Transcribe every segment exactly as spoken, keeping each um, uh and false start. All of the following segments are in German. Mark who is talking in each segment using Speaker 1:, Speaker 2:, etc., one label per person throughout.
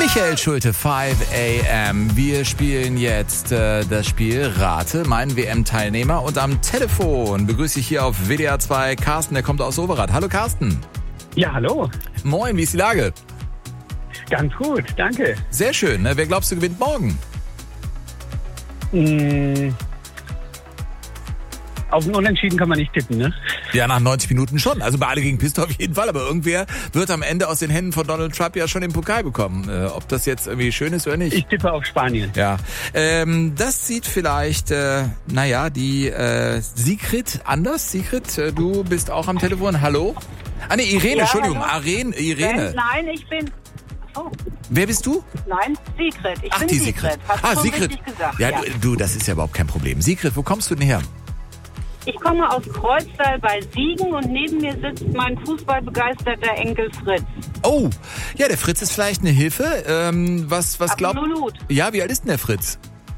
Speaker 1: Michael Schulte, five a m. Wir spielen jetzt äh, das Spiel Rate, meinen W M-Teilnehmer. Und am Telefon begrüße ich hier auf W D R zwei Carsten, der kommt aus Overath. Hallo Carsten.
Speaker 2: Ja, hallo.
Speaker 1: Moin, wie ist die Lage?
Speaker 2: Ganz gut, danke.
Speaker 1: Sehr schön. Ne? Wer glaubst du gewinnt morgen?
Speaker 2: Mmh. Auf ein Unentschieden kann man nicht tippen, ne?
Speaker 1: Ja, nach neunzig Minuten schon. Also bei alle gegen Piste auf jeden Fall. Aber irgendwer wird am Ende aus den Händen von Donald Trump ja schon den Pokal bekommen. Äh, ob das jetzt irgendwie schön ist oder nicht.
Speaker 2: Ich tippe auf Spanien.
Speaker 1: Ja, ähm, das sieht vielleicht, äh, naja, die äh, Sigrid anders. Sigrid, äh, du bist auch am Telefon. Hallo? Ah, nee, Irene,
Speaker 3: Ja,
Speaker 1: Entschuldigung.
Speaker 3: hallo.
Speaker 1: Irene, Irene.
Speaker 3: Nein, ich bin... Oh,
Speaker 1: Wer bist du?
Speaker 3: nein, Sigrid. Ich
Speaker 1: Ach,
Speaker 3: bin
Speaker 1: die
Speaker 3: Sigrid.
Speaker 1: Sigrid.
Speaker 3: Hast du
Speaker 1: Ah,
Speaker 3: schon
Speaker 1: Sigrid.
Speaker 3: richtig gesagt.
Speaker 1: Ja,
Speaker 3: Ja,
Speaker 1: du, du, das ist ja überhaupt kein Problem. Sigrid, wo kommst du denn her?
Speaker 3: Ich komme aus Kreuztal bei Siegen und neben mir sitzt mein fußballbegeisterter Enkel Fritz.
Speaker 1: Oh, ja, der Fritz ist vielleicht eine Hilfe. Ähm, was, was glaubt...
Speaker 3: Absolut.
Speaker 1: Ja, wie alt ist denn der Fritz?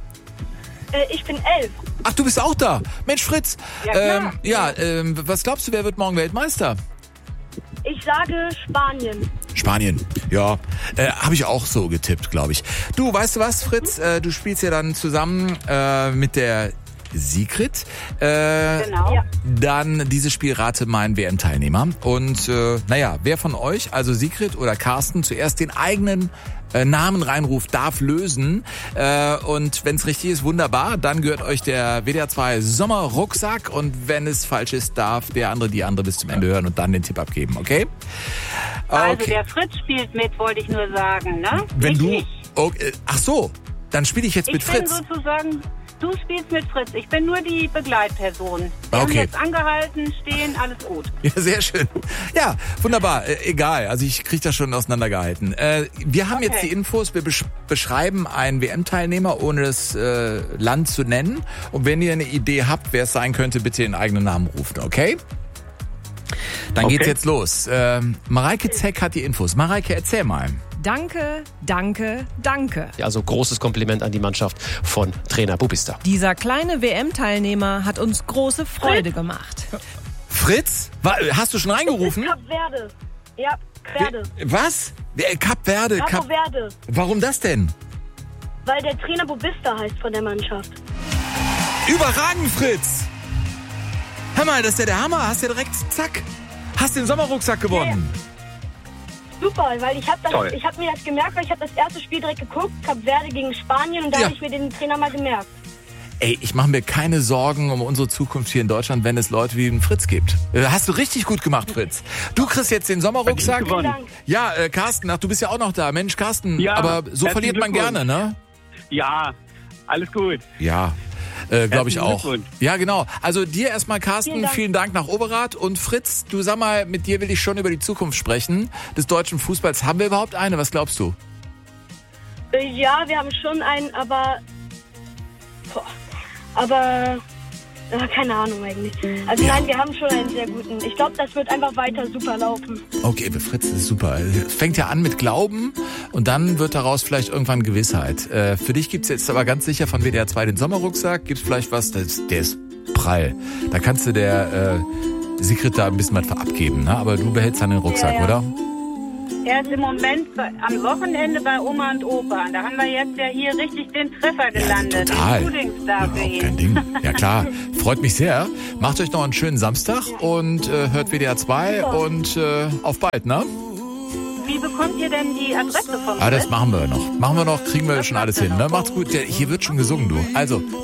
Speaker 4: Äh, ich bin elf.
Speaker 1: Ach, du bist auch da. Mensch, Fritz.
Speaker 3: Ja, klar.
Speaker 1: ähm, ja ähm, was glaubst du, wer wird morgen Weltmeister?
Speaker 4: Ich sage Spanien.
Speaker 1: Spanien, ja, äh, habe ich auch so getippt, glaube ich. Du, weißt du was, Fritz? Äh, du spielst ja dann zusammen äh, mit der Sigrid. Äh,
Speaker 3: Genau.
Speaker 4: Ja.
Speaker 1: Dann dieses Spiel Rate mein W M-Teilnehmer. Und äh, naja, wer von euch, also Sigrid oder Carsten, zuerst den eigenen äh, Namen reinruft, darf lösen. Äh, und wenn es richtig ist, wunderbar. Dann gehört euch der W D R zwei Sommerrucksack. Und wenn es falsch ist, darf der andere die andere bis zum Ende hören und dann den Tipp abgeben, okay?
Speaker 3: Also
Speaker 1: Okay.
Speaker 3: der Fritz spielt mit, wollte ich nur sagen, ne?
Speaker 1: Wenn
Speaker 3: Nicht
Speaker 1: du...
Speaker 3: ich.
Speaker 1: Okay, ach so, dann spiele ich jetzt
Speaker 3: Ich
Speaker 1: mit
Speaker 3: bin
Speaker 1: Fritz.
Speaker 3: sozusagen... Du spielst mit Fritz. Ich bin nur die Begleitperson. Wir haben
Speaker 1: Okay.
Speaker 3: jetzt angehalten, stehen, alles gut.
Speaker 1: Ja, sehr schön. Ja, wunderbar. Äh, egal, also ich kriege das schon auseinandergehalten. Äh, wir haben
Speaker 3: Okay.
Speaker 1: jetzt die Infos, wir besch- beschreiben einen W M-Teilnehmer, ohne das äh, Land zu nennen. Und wenn ihr eine Idee habt, wer es sein könnte, bitte den eigenen Namen rufen, okay? Dann
Speaker 2: Okay.
Speaker 1: geht's jetzt los. Ähm, Mareike Zeck hat die Infos. Mareike, erzähl mal.
Speaker 5: Danke, danke, danke.
Speaker 6: Also großes Kompliment an die Mannschaft von Trainer Bubista.
Speaker 5: Dieser kleine W M-Teilnehmer hat uns große Freude gemacht.
Speaker 1: Fritz, wa- hast du schon reingerufen?
Speaker 4: Kap Verde. Ja, Verde.
Speaker 1: Was? Wer- Kap Verde.
Speaker 4: Capo
Speaker 1: Kap
Speaker 4: Verde.
Speaker 1: Warum das denn?
Speaker 4: Weil der Trainer Bubista heißt von der Mannschaft.
Speaker 1: Überragend, Fritz! Hör mal, das ist ja der Hammer. Hast ja direkt, zack, hast den Sommerrucksack gewonnen.
Speaker 4: Super, weil ich habe
Speaker 2: Toll.
Speaker 4: ich hab mir das gemerkt, weil ich habe das erste Spiel direkt geguckt, Kap Verde gegen Spanien und da
Speaker 1: Ja.
Speaker 4: habe ich mir den Trainer mal gemerkt.
Speaker 1: Ey, ich mache mir keine Sorgen um unsere Zukunft hier in Deutschland, wenn es Leute wie den Fritz gibt. Äh, Hast du richtig gut gemacht, Fritz. Du kriegst jetzt den Sommerrucksack.
Speaker 2: Verdient gewonnen.
Speaker 4: Dank.
Speaker 1: Ja, äh, Carsten, ach, du bist ja auch noch da. Mensch, Carsten,
Speaker 2: Ja,
Speaker 1: aber so
Speaker 2: herzlichen
Speaker 1: verliert man
Speaker 2: Glückwunsch.
Speaker 1: gerne, ne?
Speaker 2: Ja, alles gut.
Speaker 1: Ja, äh, glaube ich
Speaker 2: Herzlichen
Speaker 1: auch.
Speaker 2: Glückwunsch.
Speaker 1: Ja, genau. Also dir erstmal, Carsten, vielen
Speaker 4: Vielen
Speaker 1: Dank.
Speaker 4: Dank.
Speaker 1: nach Overath. Und Fritz, du sag mal, mit dir will ich schon über die Zukunft sprechen des deutschen Fußballs. Haben wir überhaupt eine? Was glaubst du?
Speaker 4: Äh, Ja, wir haben schon einen, aber... Boah, aber... äh, keine Ahnung eigentlich. Also
Speaker 1: Ja.
Speaker 4: nein, wir haben schon einen sehr guten. Ich glaube, das wird einfach weiter super laufen.
Speaker 1: Okay, für Fritz ist super. Fängt ja an mit Glauben und dann wird daraus vielleicht irgendwann Gewissheit. Äh, für dich gibt's jetzt aber ganz sicher von W D R zwei den Sommerrucksack. Gibt's vielleicht was, das, der ist prall. Da kannst du der äh, Sigrid da ein bisschen was abgeben, ne? Aber du behältst dann den Rucksack,
Speaker 4: Ja, ja.
Speaker 1: oder?
Speaker 3: Er ist im Moment bei, am Wochenende bei Oma und Opa. Da haben wir jetzt ja hier richtig den Treffer gelandet.
Speaker 1: total.
Speaker 3: Den Frühlingsstar für
Speaker 1: Überhaupt kein
Speaker 3: ihn.
Speaker 1: Ding. Ja klar, freut mich sehr. Macht euch noch einen schönen Samstag und äh, hört W D R zwei und äh, auf bald, ne?
Speaker 3: Wie bekommt ihr denn die Adresse vom
Speaker 1: Ah, das
Speaker 3: Fritz?
Speaker 1: machen wir noch. Machen wir noch, kriegen wir schon alles hin, ne? Macht's gut. Ja, hier wird schon gesungen, du. Also,